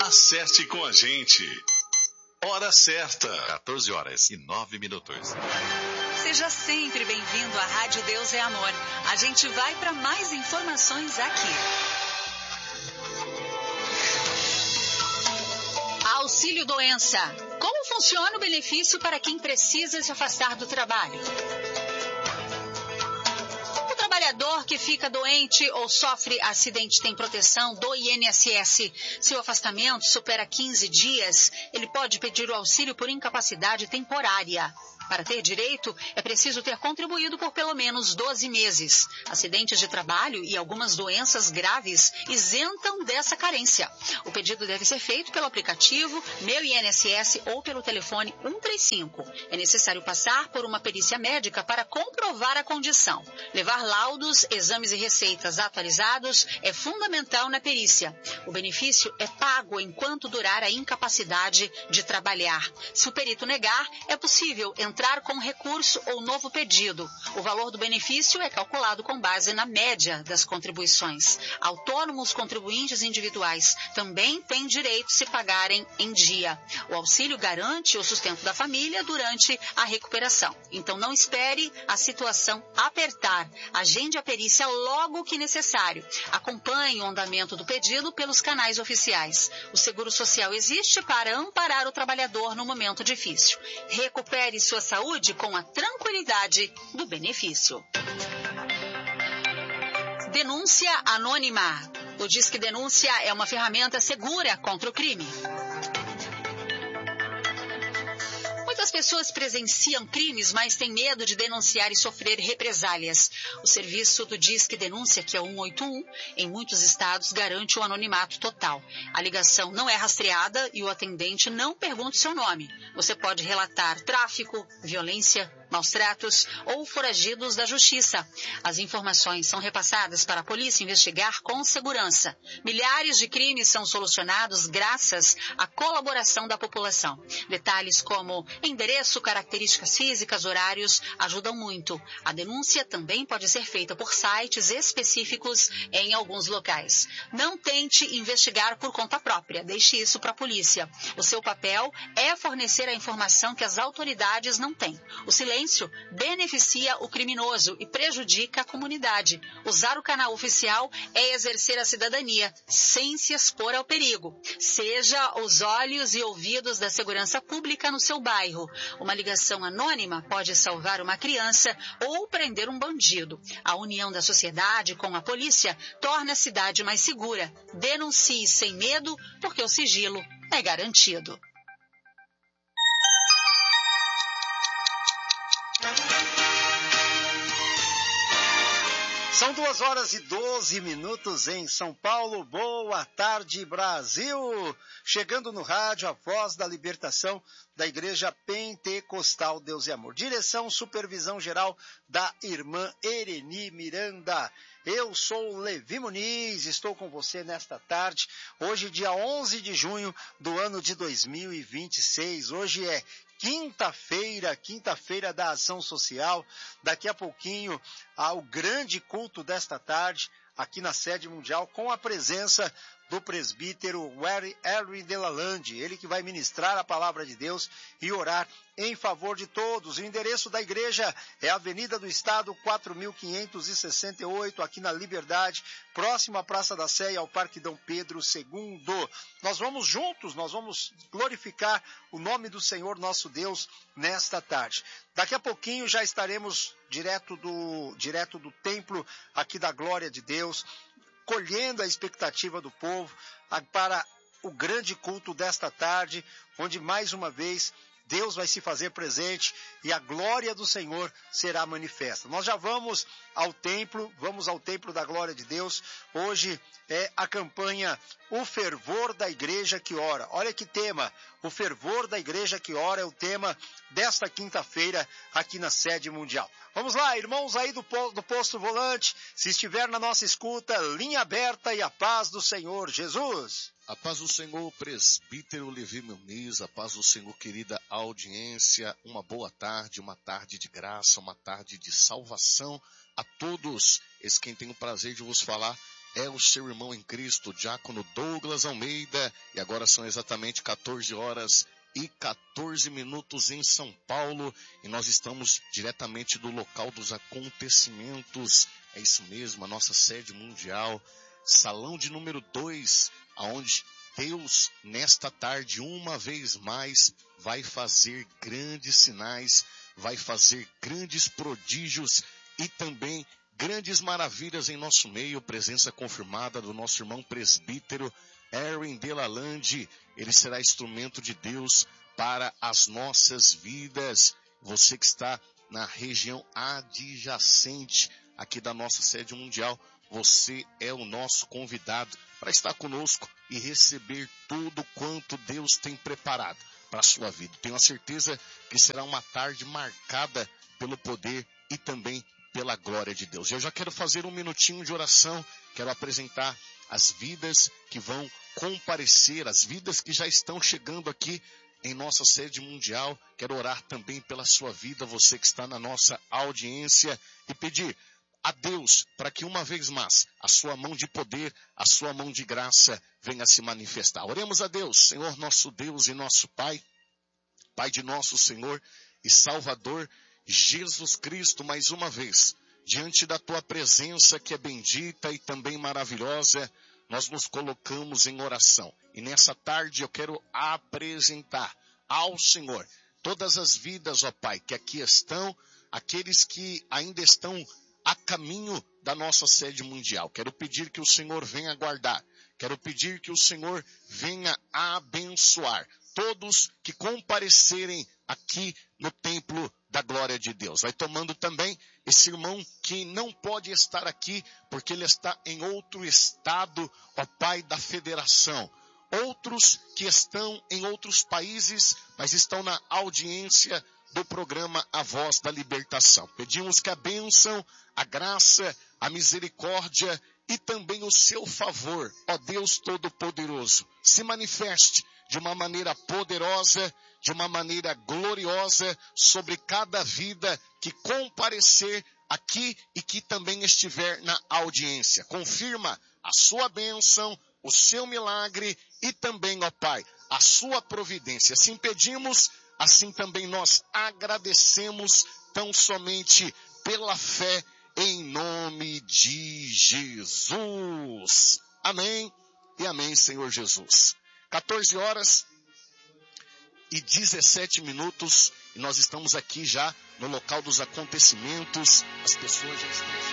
Acerte com a gente. Hora certa. 14h09. Seja sempre bem-vindo à Rádio Deus é Amor. A gente vai para mais informações aqui. Auxílio Doença. Como funciona o benefício para quem precisa se afastar do trabalho? O trabalhador que fica doente ou sofre acidente tem proteção do INSS. Se o afastamento supera 15 dias, ele pode pedir o auxílio por incapacidade temporária. Para ter direito, é preciso ter contribuído por pelo menos 12 meses. Acidentes de trabalho e algumas doenças graves isentam dessa carência. O pedido deve ser feito pelo aplicativo Meu INSS ou pelo telefone 135. É necessário passar por uma perícia médica para comprovar a condição. Levar laudos, exames e receitas atualizados é fundamental na perícia. O benefício é pago enquanto durar a incapacidade de trabalhar. Se o perito negar, é possível entrar com recurso ou novo pedido. O valor do benefício é calculado com base na média das contribuições. Autônomos contribuintes individuais também têm direito se pagarem em dia. O auxílio garante o sustento da família durante a recuperação. Então não espere a situação apertar. Agende a perícia logo que necessário. Acompanhe o andamento do pedido pelos canais oficiais. O Seguro Social existe para amparar o trabalhador no momento difícil. Recupere sua saúde com a tranquilidade do benefício. Denúncia anônima. O Disque Denúncia é uma ferramenta segura contra o crime. Muitas pessoas presenciam crimes, mas têm medo de denunciar e sofrer represálias. O serviço do Disque Denúncia, que é 181, em muitos estados garante o anonimato total. A ligação não é rastreada e o atendente não pergunta o seu nome. Você pode relatar tráfico, violência, maus tratos ou foragidos da justiça. As informações são repassadas para a polícia investigar com segurança. Milhares de crimes são solucionados graças à colaboração da população. Detalhes como endereço, características físicas, horários ajudam muito. A denúncia também pode ser feita por sites específicos em alguns locais. Não tente investigar por conta própria, deixe isso para a polícia. O seu papel é fornecer a informação que as autoridades não têm. O silêncio beneficia o criminoso e prejudica a comunidade. Usar o canal oficial é exercer a cidadania, sem se expor ao perigo. Seja os olhos e ouvidos da segurança pública no seu bairro. Uma ligação anônima pode salvar uma criança ou prender um bandido. A união da sociedade com a polícia torna a cidade mais segura. Denuncie sem medo, porque o sigilo é garantido. São 2h12 em São Paulo. Boa tarde, Brasil! Chegando no rádio, a voz da libertação da Igreja Pentecostal Deus e Amor. Direção, supervisão geral da irmã Ereni Miranda. Eu sou Levi Muniz, estou com você nesta tarde. Hoje, dia 11 de junho do ano de 2026. Hoje é quinta-feira da ação social. Daqui a pouquinho, ao grande culto desta tarde, aqui na sede mundial, com a presença do presbítero Henry Delalande, ele que vai ministrar a palavra de Deus e orar em favor de todos. O endereço da igreja é Avenida do Estado, 4.568, aqui na Liberdade, próximo à Praça da Sé e ao Parque Dom Pedro II. Nós vamos juntos, nós vamos glorificar o nome do Senhor nosso Deus nesta tarde. Daqui a pouquinho já estaremos direto do templo aqui da Glória de Deus, colhendo a expectativa do povo para o grande culto desta tarde, onde mais uma vez Deus vai se fazer presente e a glória do Senhor será manifesta. Nós já vamos ao templo da glória de Deus. Hoje é a campanha O Fervor da Igreja que Ora. Olha que tema, o fervor da Igreja que Ora é o tema desta quinta-feira aqui na sede mundial. Vamos lá, irmãos aí do Posto Volante, se estiver na nossa escuta, linha aberta e a paz do Senhor Jesus. A paz do Senhor, presbítero Levi Muniz, a paz do Senhor, querida audiência, uma boa tarde, uma tarde de graça, uma tarde de salvação a todos. Esse quem tem o prazer de vos falar é o seu irmão em Cristo, Diácono Douglas Almeida, e agora são exatamente 14 horas e 14 minutos em São Paulo, e nós estamos diretamente do local dos acontecimentos. É isso mesmo, a nossa sede mundial, salão de número 2, aonde Deus, nesta tarde, uma vez mais, vai fazer grandes sinais, vai fazer grandes prodígios e também grandes maravilhas em nosso meio. Presença confirmada do nosso irmão presbítero Erwin Delalande. Ele será instrumento de Deus para as nossas vidas. Você que está na região adjacente aqui da nossa sede mundial, você é o nosso convidado para estar conosco e receber tudo quanto Deus tem preparado para a sua vida. Tenho a certeza que será uma tarde marcada pelo poder e também pela glória de Deus. Eu já quero fazer um minutinho de oração, quero apresentar as vidas que vão comparecer, as vidas que já estão chegando aqui em nossa sede mundial. Quero orar também pela sua vida, você que está na nossa audiência, e pedir a Deus para que uma vez mais a sua mão de poder, a sua mão de graça venha se manifestar. Oremos a Deus. Senhor nosso Deus e nosso Pai, Pai de nosso Senhor e Salvador Jesus Cristo, mais uma vez, diante da tua presença que é bendita e também maravilhosa, nós nos colocamos em oração. E nessa tarde eu quero apresentar ao Senhor todas as vidas, ó Pai, que aqui estão, aqueles que ainda estão a caminho da nossa sede mundial. Quero pedir que o Senhor venha guardar. Quero pedir que o Senhor venha abençoar todos que comparecerem aqui no templo da glória de Deus. Vai tomando também esse irmão que não pode estar aqui porque ele está em outro estado, ó Pai, da federação. Outros que estão em outros países, mas estão na audiência do programa A Voz da Libertação. Pedimos que a bênção, a graça, a misericórdia e também o seu favor, ó Deus Todo-Poderoso, se manifeste de uma maneira poderosa, de uma maneira gloriosa sobre cada vida que comparecer aqui e que também estiver na audiência. Confirma a sua bênção, o seu milagre e também, ó Pai, a sua providência. Assim pedimos, assim também nós agradecemos tão somente pela fé em nome de Jesus. Amém e amém, Senhor Jesus. 14 horas e 17 minutos e nós estamos aqui já no local dos acontecimentos. As pessoas já estão